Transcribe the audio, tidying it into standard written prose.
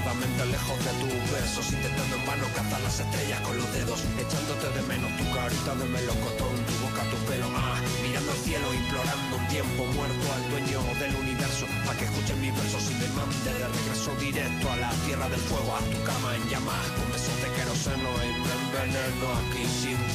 desesperadamente lejos de tus besos, intentando en vano cazar las estrellas con los dedos, echándote de menos tu carita de melocotón, tu boca, tu pelo, mirando al cielo, implorando un tiempo muerto al dueño del universo, para que escuchen mis versos y me mande de regreso directo a la tierra del fuego, a tu cama en llamas, con besos de queroseno y me enveneno aquí sin